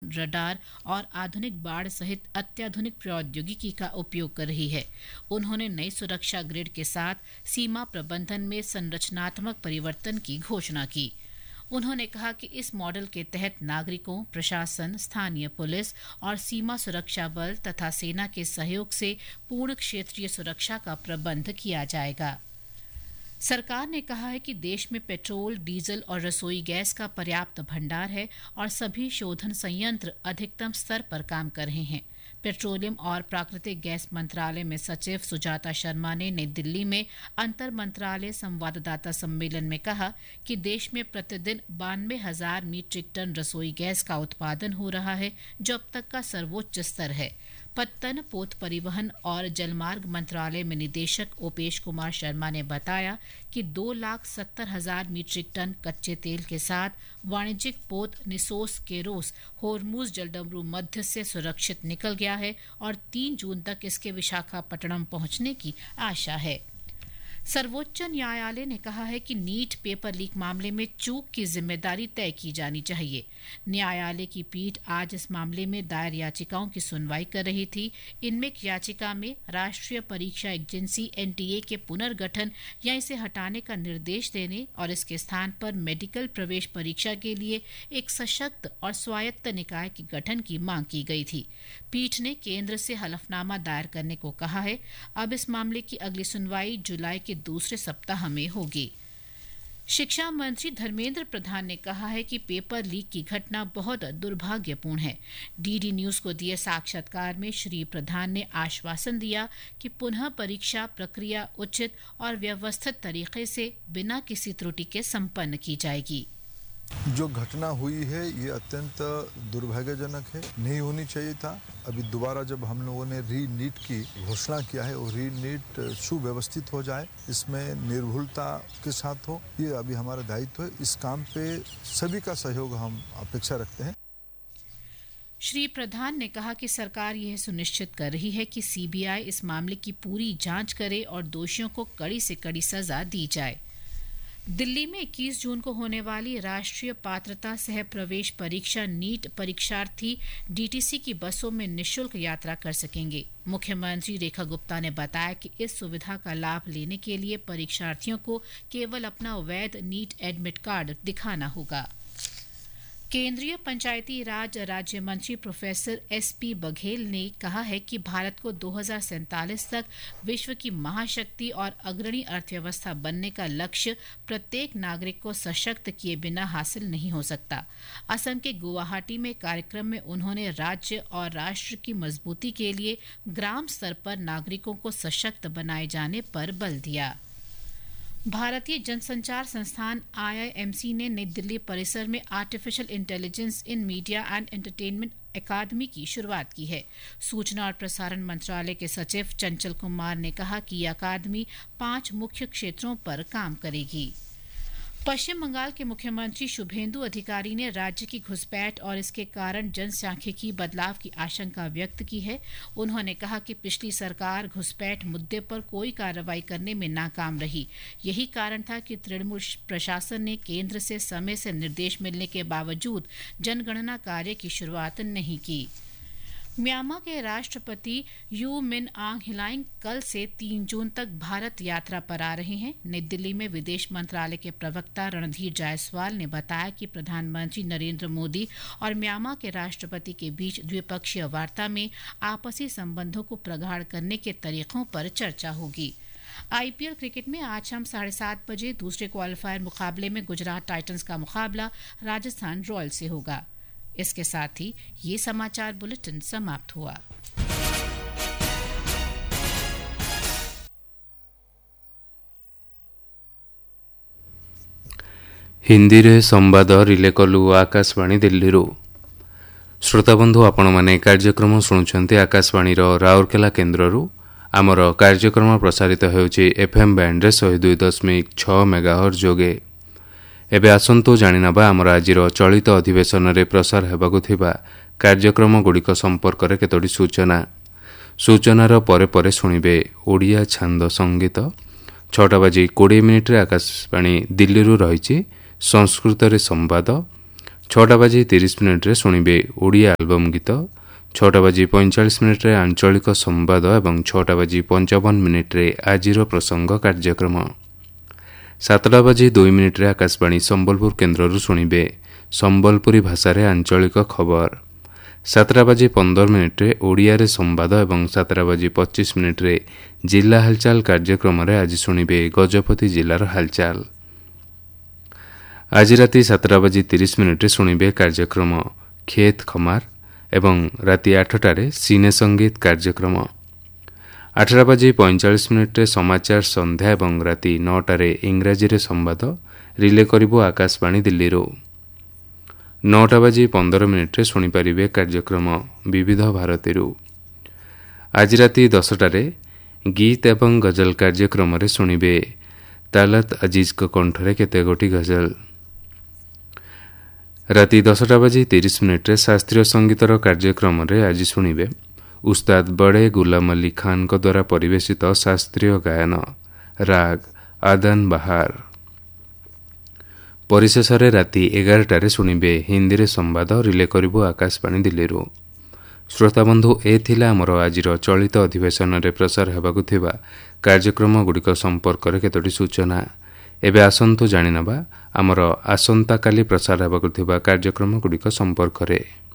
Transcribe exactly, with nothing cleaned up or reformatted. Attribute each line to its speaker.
Speaker 1: Radar और आधुनिक बाड़ सहित अत्याधुनिक प्रौद्योगिकी का उपयोग कर रही है। उन्होंने नई सुरक्षा ग्रिड के साथ सीमा प्रबंधन में संरचनात्मक परिवर्तन की घोषणा की। उन्होंने कहा कि इस मॉडल के तहत नागरिकों, प्रशासन, स्थानीय पुलिस और सीमा सुरक्षा बल तथा सेना के सहयोग से पूर्ण क्षेत्रीय सुरक्षा का प्रबंध किया जाएगा। सरकार ने कहा है कि देश में पेट्रोल, डीजल और रसोई गैस का पर्याप्त भंडार है और सभी शोधन संयंत्र अधिकतम स्तर पर काम कर रहे हैं। पेट्रोलियम और प्राकृतिक गैस मंत्रालय में सचिव सुजाता शर्मा ने नई दिल्ली में अंतर मंत्रालय संवाददाता सम्मेलन में कहा कि देश में प्रतिदिन बानवे हजार मीट्रिक टन रसोई गैस का उत्पादन हो रहा है, जो अब तक का सर्वोच्च स्तर है। पत्तन, पोत परिवहन और जलमार्ग मंत्रालय में निदेशक ओपेश कुमार शर्मा ने बताया कि दो लाख सत्तर हजार मीट्रिक टन कच्चे तेल के साथ वाणिज्यिक पोत निसोस केरोस होर्मुज जलडमरू मध्य से सुरक्षित निकल गया है और तीन जून तक इसके विशाखापट्टनम पहुंचने की आशा है। सर्वोच्च न्यायालय ने कहा है कि नीट पेपर लीक मामले में चूक की जिम्मेदारी तय की जानी चाहिए। न्यायालय की पीठ आज इस मामले में दायर याचिकाओं की सुनवाई कर रही थी। इनमें एक याचिका में राष्ट्रीय परीक्षा एजेंसी एनटीए के पुनर्गठन या इसे हटाने का निर्देश देने और इसके स्थान पर मेडिकल प्रवेश परीक्षा के लिए एक सशक्त और स्वायत्त निकाय के गठन की मांग की गई थी। पीठ ने केंद्र से हलफनामा दायर करने को कहा है। अब इस मामले की अगली सुनवाई जुलाई के दूसरे सप्ताह में होगी। शिक्षा मंत्री धर्मेंद्र प्रधान ने कहा है कि पेपर लीक की घटना बहुत दुर्भाग्यपूर्ण है। डीडी न्यूज को दिए साक्षात्कार में श्री प्रधान ने आश्वासन दिया कि पुनः परीक्षा प्रक्रिया उचित और व्यवस्थित तरीके से बिना किसी त्रुटि के संपन्न की जाएगी।
Speaker 2: जो घटना हुई है ये अत्यंत दुर्भाग्यजनक है, नहीं होनी चाहिए था। अभी दोबारा जब हम लोगों ने री नीट की घोषणा किया है और री नीट सुव्यवस्थित हो जाए, इसमें निर्भुलता के साथ हो, ये अभी हमारा दायित्व है। इस काम पे सभी का सहयोग हम अपेक्षा रखते हैं।
Speaker 1: श्री प्रधान ने कहा कि सरकार यह सुनिश्चित कर रही है कि सीबीआई इस मामले की पूरी जांच करे और दोषियों को कड़ी से कड़ी सजा दी जाए। दिल्ली में इक्कीस जून को होने वाली राष्ट्रीय पात्रता सह प्रवेश परीक्षा नीट परीक्षार्थी डीटीसी की बसों में निःशुल्क यात्रा कर सकेंगे। मुख्यमंत्री रेखा गुप्ता ने बताया कि इस सुविधा का लाभ लेने के लिए परीक्षार्थियों को केवल अपना वैध नीट एडमिट कार्ड दिखाना होगा। केंद्रीय पंचायती राज राज्य मंत्री प्रोफेसर एस पी बघेल ने कहा है कि भारत को दो हज़ार सैंतालीस तक विश्व की महाशक्ति और अग्रणी अर्थव्यवस्था बनने का लक्ष्य प्रत्येक नागरिक को सशक्त किए बिना हासिल नहीं हो सकता। असम के गुवाहाटी में कार्यक्रम में उन्होंने राज्य और राष्ट्र की मजबूती के लिए ग्राम स्तर पर नागरिकों को सशक्त बनाए जाने पर बल दिया। भारतीय जनसंचार संस्थान आईआईएमसी ने नई दिल्ली परिसर में artificial intelligence in media and entertainment अकादमी की शुरुआत की है। सूचना और प्रसारण मंत्रालय के सचिव चंचल कुमार ने कहा कि यह अकादमी पांच मुख्य क्षेत्रों पर काम करेगी। पश्चिम बंगाल के मुख्यमंत्री शुभेंदु अधिकारी ने राज्य की घुसपैठ और इसके कारण जनसांख्यिकी बदलाव की आशंका व्यक्त की है। उन्होंने कहा कि पिछली सरकार घुसपैठ मुद्दे पर कोई कार्रवाई करने में नाकाम रही। यही कारण था कि तृणमूल प्रशासन ने केंद्र से समय से निर्देश मिलने के बावजूद जनगणना कार्य की शुरुआत नहीं की। म्यांमार के राष्ट्रपति यू मिन आंग ह्लाइंग कल से तीन जून तक भारत यात्रा पर आ रहे हैं। नई दिल्ली में विदेश मंत्रालय के प्रवक्ता रणधीर जायसवाल ने बताया कि प्रधानमंत्री नरेंद्र मोदी और म्यांमार के राष्ट्रपति के बीच द्विपक्षीय वार्ता में आपसी संबंधों को प्रगाढ़ करने के तरीकों पर चर्चा होगी। आईपीएल क्रिकेट में आज शाम साढ़े सात बजे दूसरे क्वालिफायर मुकाबले में गुजरात टाइटंस का मुकाबला राजस्थान रॉयल्स से होगा। इसके साथ ही ये समाचार बुलेटिन समाप्त हुआ।
Speaker 3: हिंदी रे संवाद रिले कलु आकाशवाणी दिल्ली रू। श्रोताबंधु आपण माने कार्यक्रम शुणुछंती आकाशवाणी रो राउरकेला केन्द्र रू। आमर कार्यक्रम प्रसारित होउची एफएम बैंड रे एक सौ दो दशमलव छह मेगाहर्ट्ज जोगे। एबे आसंतु जानिनबा आमर आजिर चलित अधिवेशन रे प्रसार हेबाकु थिबा कार्यक्रम गुड़िक संपर्क रे केतोटी सूचना। सूचनार परे परे शुणिबे ओडिया छांद संगीत। छटा बाजी कोड़े मिनिट रे आकाशवाणी दिल्ली रू रहिछि संस्कृत रे संवाद। ଛଅଟା ବାଜି ତିରିଶ ମିନିଟ୍ରେ ଶୁଣିବେ ଓଡ଼ିଆ ଆଲବମ୍ ଗୀତ, ଛଅଟା ବାଜି ପଇଁଚାଳିଶ ମିନିଟ୍ରେ ଆଞ୍ଚଳିକ ସମ୍ବାଦ ଏବଂ ଛଅଟା ବାଜି ପଞ୍ଚାବନ ମିନିଟ୍ରେ ଆଜିର ପ୍ରସଙ୍ଗ କାର୍ଯ୍ୟକ୍ରମ। ସାତଟା ବାଜି ଦୁଇ ମିନିଟ୍ରେ ଆକାଶବାଣୀ ସମ୍ବଲପୁର କେନ୍ଦ୍ରରୁ ଶୁଣିବେ ସମ୍ବଲପୁରୀ ଭାଷାରେ ଆଞ୍ଚଳିକ ଖବର। ସାତଟା ବାଜି ପନ୍ଦର ମିନିଟ୍ରେ ଓଡ଼ିଆରେ ସମ୍ବାଦ ଏବଂ ସାତଟା ବାଜି ପଚିଶ ମିନିଟ୍ରେ ଜିଲ୍ଲା ହାଲଚାଲ କାର୍ଯ୍ୟକ୍ରମରେ ଆଜି ଶୁଣିବେ ଗଜପତି ଜିଲ୍ଲାର ହାଲଚାଲ। ଆଜି ରାତି ସାତଟା ବାଜି ତିରିଶ ମିନିଟ୍ରେ ଶୁଣିବେ କାର୍ଯ୍ୟକ୍ରମ ଖେତ ଖମାର ଏବଂ ରାତି ଆଠଟାରେ ସିନେ ସଙ୍ଗୀତ କାର୍ଯ୍ୟକ୍ରମ। ଆଠଟା ବାଜି ପଇଁଚାଳିଶ ମିନିଟ୍ରେ ସମାଚାର ସନ୍ଧ୍ୟା ଏବଂ ରାତି ନଅଟାରେ ଇଂରାଜୀରେ ସମ୍ବାଦ ରିଲେ କରିବ ଆକାଶବାଣୀ ଦିଲ୍ଲୀରୁ। ନଅଟା ବାଜି ପନ୍ଦର ମିନିଟ୍ରେ ଶୁଣିପାରିବେ କାର୍ଯ୍ୟକ୍ରମ ବିବିଧ ଭାରତୀରୁ। ଆଜି ରାତି ଦଶଟାରେ ଗୀତ ଏବଂ ଗଜଲ କାର୍ଯ୍ୟକ୍ରମରେ ଶୁଣିବେ ତାଲତ ଅଜିଜ୍ଙ୍କ କଣ୍ଠରେ କେତେଗୋଟି ଗଜଲ। ରାତି ଦଶଟା ବାଜି ତିରିଶ ମିନିଟ୍ରେ ଶାସ୍ତ୍ରୀୟ ସଙ୍ଗୀତର କାର୍ଯ୍ୟକ୍ରମରେ ଆଜି ଶୁଣିବେ ଉସ୍ତାଦ ବଡ଼େ ଗୁଲାମ ଅଲି ଖାନଙ୍କ ଦ୍ୱାରା ପରିବେଶିତ ଶାସ୍ତ୍ରୀୟ ଗାୟନ ରାଗ ଆଦନ ବାହାର। ପରିଶେଷରେ ରାତି ଏଗାରଟାରେ ଶୁଣିବେ ହିନ୍ଦୀରେ ସମ୍ବାଦ ରିଲେ କରିବ ଆକାଶବାଣୀ ଦିଲ୍ଲୀରୁ। ଶ୍ରୋତାବନ୍ଧୁ, ଏ ଥିଲା ଆମର ଆଜିର ଚଳିତ ଅଧିବେଶନରେ ପ୍ରସାର ହେବାକୁ ଥିବା କାର୍ଯ୍ୟକ୍ରମଗୁଡ଼ିକ ସମ୍ପର୍କରେ କେତୋଟି ସୂଚନା। ଏବେ ଆସନ୍ତୁ ଜାଣିନେବା ଆମର ଆସନ୍ତାକାଲି ପ୍ରସାର ହେବାକୁ ଥିବା କାର୍ଯ୍ୟକ୍ରମଗୁଡ଼ିକ ସମ୍ପର୍କରେ।